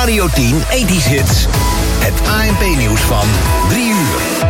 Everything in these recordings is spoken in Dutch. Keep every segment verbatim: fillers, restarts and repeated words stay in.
Radio tien ethisch Hits. Het A N P-nieuws van drie uur.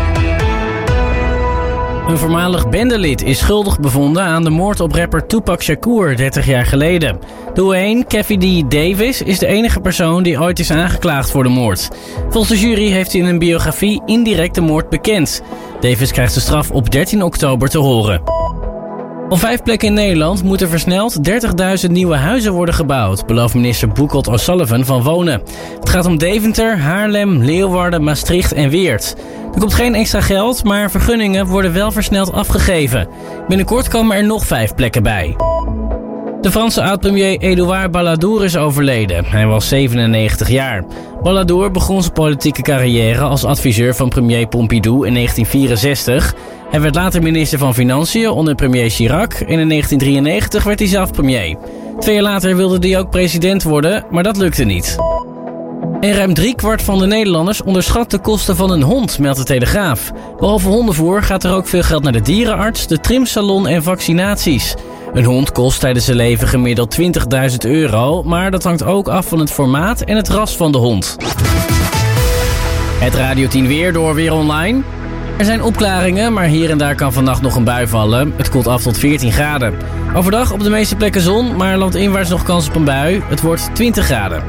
Een voormalig bendelid is schuldig bevonden aan de moord op rapper Tupac Shakur dertig jaar geleden. Dwayne Keffi D. Davis is de enige persoon die ooit is aangeklaagd voor de moord. Volgens de jury heeft hij in een biografie indirect de moord bekend. Davis krijgt de straf op dertien oktober te horen. Op vijf plekken in Nederland moeten versneld dertigduizend nieuwe huizen worden gebouwd, belooft minister Boekolt O'Sullivan van Wonen. Het gaat om Deventer, Haarlem, Leeuwarden, Maastricht en Weert. Er komt geen extra geld, maar vergunningen worden wel versneld afgegeven. Binnenkort komen er nog vijf plekken bij. De Franse oud-premier Edouard Balladur is overleden. Hij was zevenennegentig jaar. Balladur begon zijn politieke carrière als adviseur van premier Pompidou in negentien vierenzestig. Hij werd later minister van Financiën onder premier Chirac en in negentien drieënnegentig werd hij zelf premier. Twee jaar later wilde hij ook president worden, maar dat lukte niet. En ruim driekwart van de Nederlanders onderschat de kosten van een hond, meldt de Telegraaf. Behalve hondenvoer gaat er ook veel geld naar de dierenarts, de trimsalon en vaccinaties. Een hond kost tijdens zijn leven gemiddeld twintigduizend euro, maar dat hangt ook af van het formaat en het ras van de hond. Het Radio tien weer door Weer Online. Er zijn opklaringen, maar hier en daar kan vannacht nog een bui vallen. Het koelt af tot veertien graden. Overdag op de meeste plekken zon, maar landinwaarts nog kans op een bui. Het wordt twintig graden.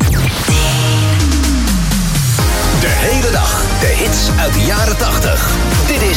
De hele dag de hits uit de jaren tachtig.